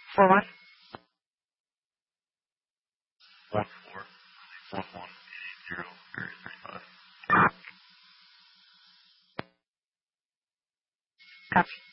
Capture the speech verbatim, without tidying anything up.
Four one. One four one one eight zero area three five. Copy.